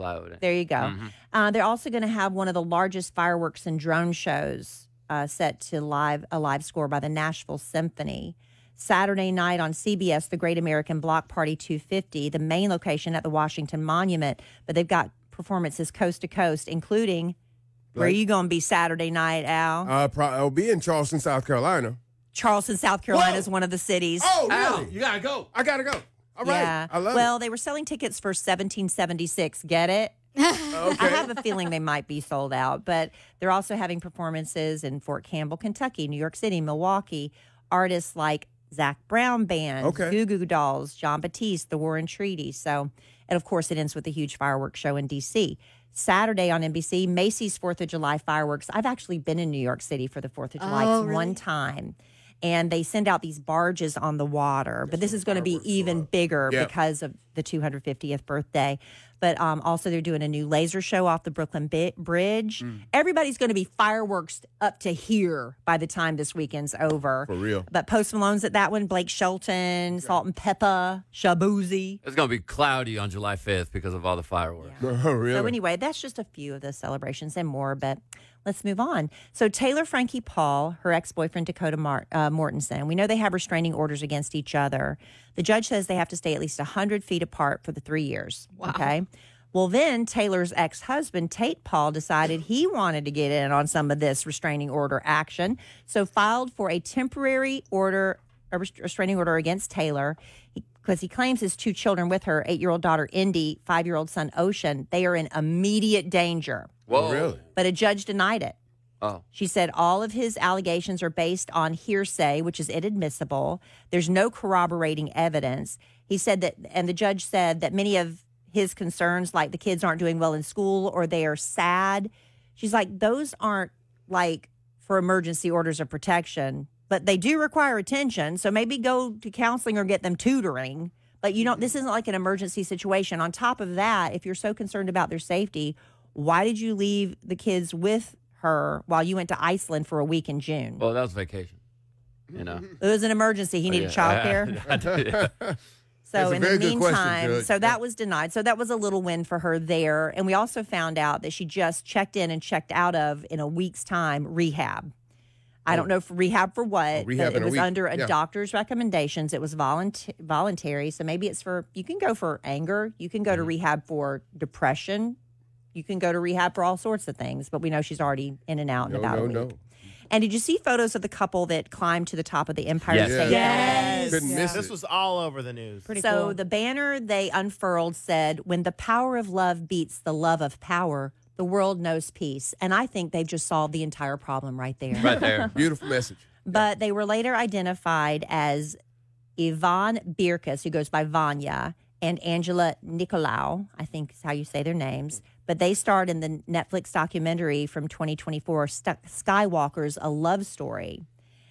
fly over there. There you go. They're also going to have one of the largest fireworks and drone shows set to a live score by the Nashville Symphony. Saturday night on CBS, the Great American Block Party 250, the main location at the Washington Monument. But they've got performances coast to coast, including, where are you going to be Saturday night, Al? I'll be in Charleston, South Carolina. Charleston, South Carolina is one of the cities. Oh, really? Al, you got to go. I got to go. All right. Yeah. I love Well, they were selling tickets for $17.76. Get it? Okay. I have a feeling they might be sold out, but they're also having performances in Fort Campbell, Kentucky, New York City, Milwaukee. Artists like Zach Brown Band, Goo Goo Dolls, John Batiste, The War and Treaty. So, and of course, it ends with a huge fireworks show in D.C. Saturday on NBC, Macy's 4th of July fireworks. I've actually been in New York City for the 4th of July one time. And they send out these barges on the water. But this is going to be even bigger because of the 250th birthday. But also they're doing a new laser show off the Brooklyn Bridge. Everybody's going to be fireworks up to here by the time this weekend's over. For real. But Post Malone's at that one, Blake Shelton, Salt and Pepper, Shabuzi. It's going to be cloudy on July 5th because of all the fireworks. Oh, really? So anyway, that's just a few of the celebrations and more, but let's move on. So Taylor Frankie Paul, her ex-boyfriend Dakota Mortensen, we know they have restraining orders against each other. The judge says they have to stay at least 100 feet apart for the 3 years. Wow. Okay. Well, then Taylor's ex-husband, Tate Paul, decided he wanted to get in on some of this restraining order action, so filed for a temporary order, a restraining order against Taylor, because he claims his 2 children with her, 8-year-old daughter Indy, 5-year-old son Ocean, they are in immediate danger. Whoa. Really? But a judge denied it. Oh. She said all of his allegations are based on hearsay, which is inadmissible. There's no corroborating evidence. He said that, and the judge said that many of his concerns, like the kids aren't doing well in school or they are sad, she's like, those aren't like for emergency orders of protection, but they do require attention. So maybe go to counseling or get them tutoring. But you don't, this isn't like an emergency situation. On top of that, if you're so concerned about their safety, why did you leave the kids with her while you went to Iceland for a week in June? Well, that was vacation. You know, It was an emergency. He needed childcare. So in the meantime, so that was denied. So that was a little win for her there. And we also found out that she just checked in and checked out of, in a week's time, rehab. I don't know for rehab for what, rehab but it was week. under a doctor's recommendations. It was voluntary. So maybe it's for, you can go for anger. You can go to rehab for depression. You can go to rehab for all sorts of things. But we know she's already in and out in about a week. No. And did you see photos of the couple that climbed to the top of the Empire State? Yes. Couldn't miss This it. was all over the news. So the banner they unfurled said, "When the power of love beats the love of power, the world knows peace." And I think they've just solved the entire problem right there. right there. Beautiful message. But they were later identified as Yvonne Birkus, who goes by Vanya, and Angela Nicolau, I think is how you say their names. But they starred in the Netflix documentary from 2024, Skywalker's A Love Story.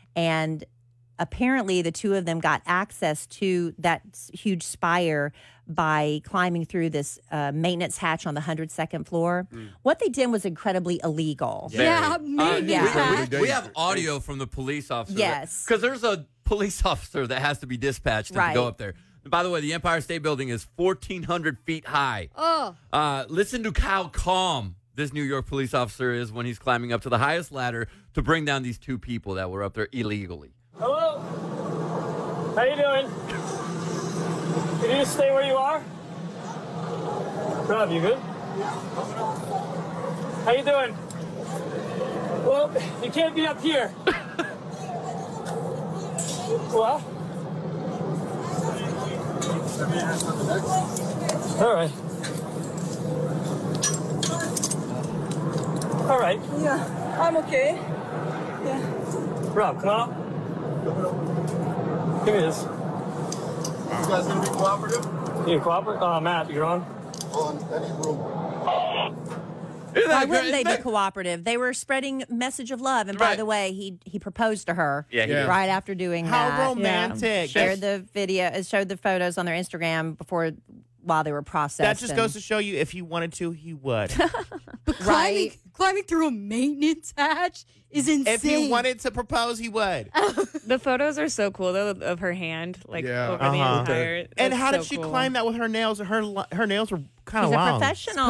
And apparently the two of them got access to that huge spire by climbing through this maintenance hatch on the 102nd floor. What they did was incredibly illegal. Yeah, maybe. We have audio from the police officer. Yes. Because there's a police officer that has to be dispatched to go up there. By the way, the Empire State Building is 1,400 feet high. Oh. Listen to how calm this New York police officer is when he's climbing up to the highest ladder to bring down these 2 people that were up there illegally. Hello. How you doing? Can you just stay where you are? Rob, you good? How you doing? Well, you can't be up here. Well? All right. All right. Yeah, I'm okay. Yeah. Rob, come on up. Give me this. You guys gonna be cooperative? You cooperate? Matt, you're on? On any room. Why wouldn't they be cooperative? They were spreading message of love. And by the way, he proposed to her right after doing that. How romantic. Shared the video, showed the photos on their Instagram while they were processed. That just goes to show you if he wanted to, he would. But climbing through a maintenance hatch is insane. If he wanted to propose, he would. The photos are so cool, though, of her hand, over the entire. And how so did she cool. climb that with her nails? Her nails were kind of She's long. a professional.